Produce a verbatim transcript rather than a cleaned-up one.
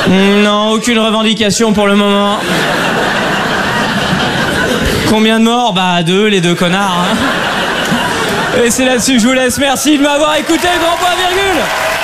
Non, aucune revendication pour le moment. Combien de morts? Bah deux, les deux connards. Hein. Et c'est là-dessus que je vous laisse. Merci de m'avoir écouté, grand point virgule.